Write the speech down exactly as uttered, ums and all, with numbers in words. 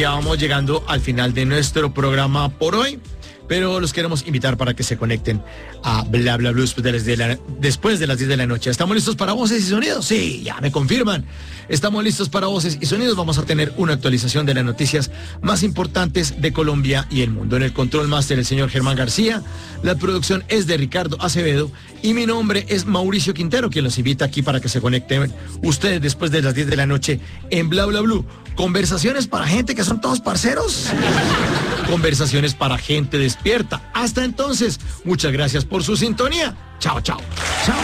ya vamos llegando al final de nuestro programa por hoy. Pero los queremos invitar para que se conecten a Bla Bla Blue después de las diez de la, después de las diez de la noche. ¿Estamos listos para voces y sonidos? Sí, ya me confirman. Estamos listos para voces y sonidos. Vamos a tener una actualización de las noticias más importantes de Colombia y el mundo. En el control máster el señor Germán García. La producción es de Ricardo Acevedo. Y mi nombre es Mauricio Quintero, quien los invita aquí para que se conecten ustedes después de las diez de la noche en Bla Bla Blue. Conversaciones para gente que son todos parceros. Conversaciones para gente despierta. Hasta entonces, muchas gracias por su sintonía. Chao, chao. Chao.